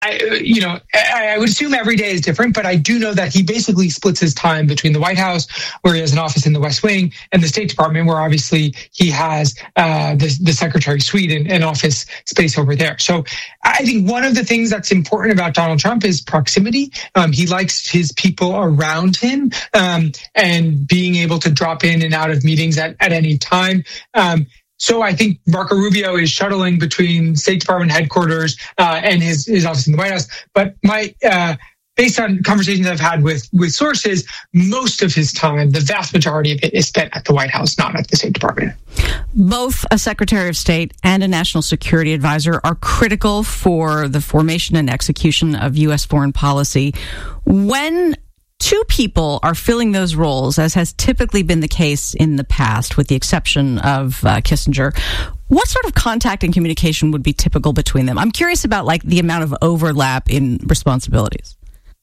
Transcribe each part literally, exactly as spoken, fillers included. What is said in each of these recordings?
I, you know, I, I would assume every day is different, but I do know that he basically splits his time between the White House, where he has an office in the West Wing, and the State Department, where obviously he has uh, the, the Secretary Suite and, and office space over there. So I think one of the things that's important about Donald Trump is proximity. Um, he likes his people around him um, and being able to drop in and out of meetings at, at any time. Um, So I think Marco Rubio is shuttling between State Department headquarters uh, and his, his office in the White House. But my, uh, based on conversations I've had with, with sources, most of his time, the vast majority of it is spent at the White House, not at the State Department. Both a Secretary of State and a National Security Advisor are critical for the formation and execution of U S foreign policy. When two people are filling those roles, as has typically been the case in the past, with the exception of uh, Kissinger, what sort of contact and communication would be typical between them? I'm curious about like the amount of overlap in responsibilities.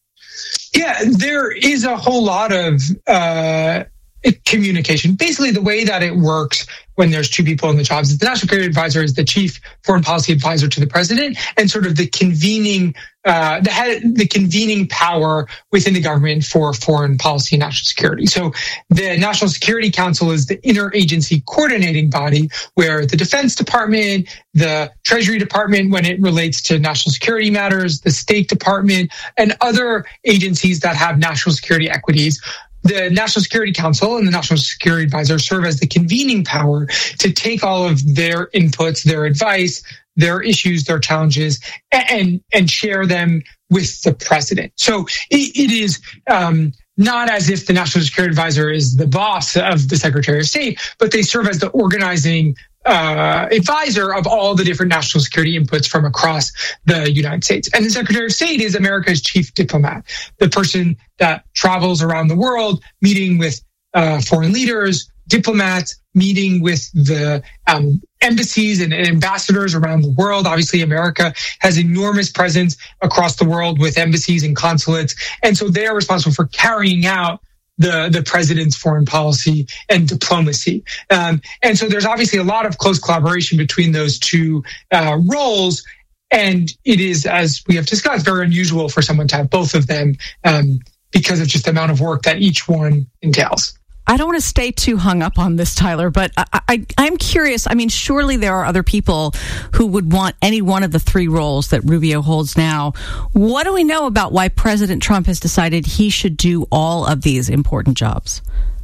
Yeah, there is a whole lot of uh, communication. Basically, the way that it works when there's two people in the jobs is the National Security Advisor is the chief foreign policy advisor to the president and sort of the convening uh, the head, the convening power within the government for foreign policy and national security. So the National Security Council is the interagency coordinating body where the Defense Department, the Treasury Department, when it relates to national security matters, the State Department, and other agencies that have national security equities, the National Security Council and the National Security Advisor serve as the convening power to take all of their inputs, their advice, their issues, their challenges, and and share them with the president. So it, it is um, not as if the National Security Advisor is the boss of the Secretary of State, but they serve as the organizing Uh, advisor of all the different national security inputs from across the United States. And the Secretary of State is America's chief diplomat, the person that travels around the world, meeting with uh, foreign leaders, diplomats, meeting with the um, embassies and, and ambassadors around the world. Obviously, America has enormous presence across the world with embassies and consulates. And so they are responsible for carrying out the, the president's foreign policy and diplomacy. Um, and so there's obviously a lot of close collaboration between those two uh, roles. And it is, as we have discussed, very unusual for someone to have both of them um, because of just the amount of work that each one entails. I don't want to stay too hung up on this, Tyler, but I, I, I'm curious. I mean, surely there are other people who would want any one of the three roles that Rubio holds now. What do we know about why President Trump has decided he should do all of these important jobs?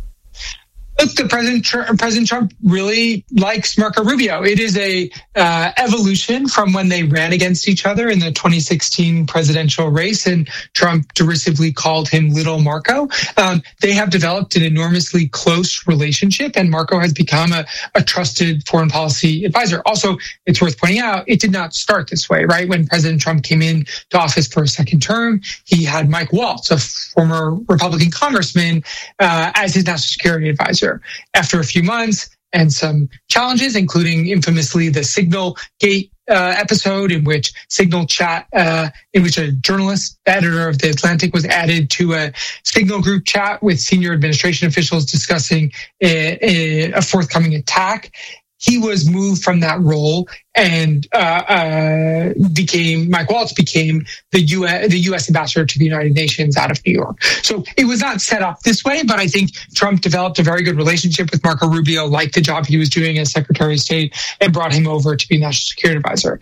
Look, the President, President Trump really likes Marco Rubio. It is a uh, evolution from when they ran against each other in the twenty sixteen presidential race, and Trump derisively called him Little Marco. Um, they have developed an enormously close relationship, and Marco has become a, a trusted foreign policy advisor. Also, it's worth pointing out, it did not start this way, right? When President Trump came in to office for a second term, he had Mike Waltz, a former Republican congressman, uh, as his national security advisor. After a few months and some challenges, including infamously the Signal Gate uh, episode in which Signal chat, uh, in which a journalist, editor of The Atlantic, was added to a Signal group chat with senior administration officials discussing a, a, a forthcoming attack. He was moved from that role and uh, uh, became, Mike Waltz became the U S, the U S ambassador to the United Nations out of New York. So it was not set up this way, but I think Trump developed a very good relationship with Marco Rubio, liked the job he was doing as Secretary of State, and brought him over to be National Security Advisor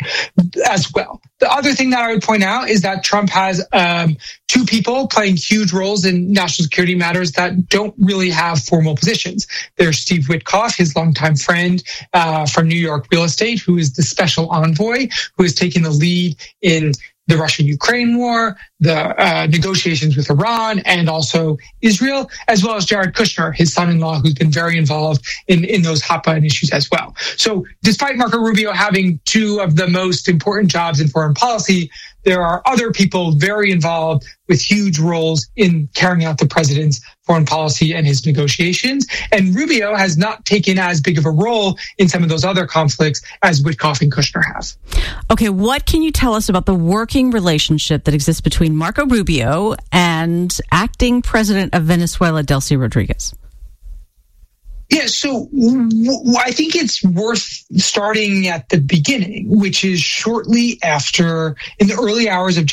as well. The other thing that I would point out is that Trump has um, two people playing huge roles in national security matters that don't really have formal positions. There's Steve Witkoff, his longtime friend uh, from New York real estate, who is the special envoy, who has taken the lead in the Russia-Ukraine war, the uh, negotiations with Iran, and also Israel, as well as Jared Kushner, his son-in-law, who's been very involved in, in those hot button issues as well. So despite Marco Rubio having two of the most important jobs in foreign policy, there are other people very involved with huge roles in carrying out the president's foreign policy and his negotiations. And Rubio has not taken as big of a role in some of those other conflicts as Witkoff and Kushner have. Okay, what can you tell us about the working relationship that exists between Marco Rubio and acting president of Venezuela, Delcy Rodriguez? Yeah, so w- I think it's worth starting at the beginning, which is shortly after, in the early hours of